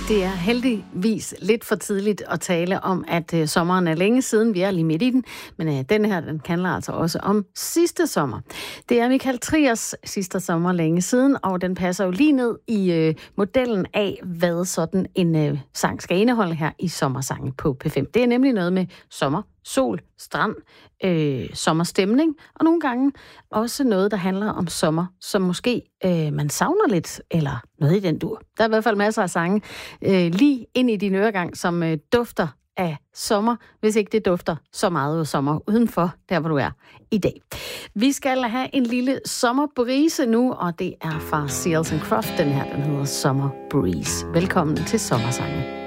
Det er heldigvis lidt for tidligt at tale om, at sommeren er længe siden. Vi er lige midt i den, men den her, den handler altså også om sidste sommer. Det er Michael Triers sidste sommer længe siden, og den passer jo lige ned i modellen af, hvad sådan en sang skal indeholde her i Sommersangen på P5. Det er nemlig noget med sommer, sol, strand, sommerstemning, og nogle gange også noget, der handler om sommer, som måske man savner lidt, eller noget i den dur. Der er i hvert fald masser af sange lige ind i din øregang, som dufter af sommer, hvis ikke det dufter så meget af sommer udenfor, der hvor du er i dag. Vi skal have en lille sommerbrise nu, og det er fra Seals & Croft, den her, den hedder Summer Breeze. Velkommen til Sommersangen.